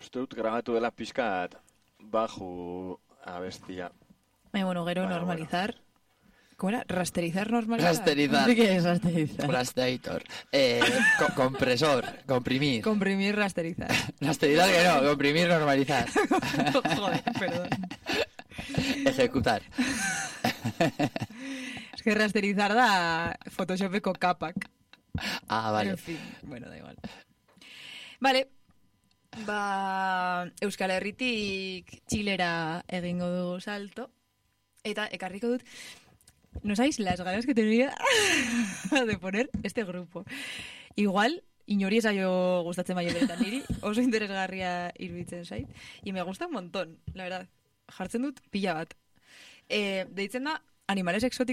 Uste dut grabatu dela pixkat baju abestia. Bueno, gero Bueno, normalizar. ¿Cómo era? ¿Rasterizar, normalizar? Rasterizar. ¿Qué es rasterizar? Rasterator. Compresor. Comprimir. Comprimir, rasterizar. Rasterizar que no. Comprimir, normalizar. Joder, perdón. Ejecutar. Es que rasterizar da Photoshopeko kapak. Ah, vale. En fin, bueno, da igual. Vale. Euskal Herritik Txilera egingo dugu salto. Eta ekarriko dut... No sabéis las ganas que tenía de poner este grupo. Igual, inori esaio gustatzen baino beretan niri, oso interesgarria iruditzen zait. Y me gusta un montón, la verdad. Jartzen dut pila bat. Deitzen da Animales Exóticos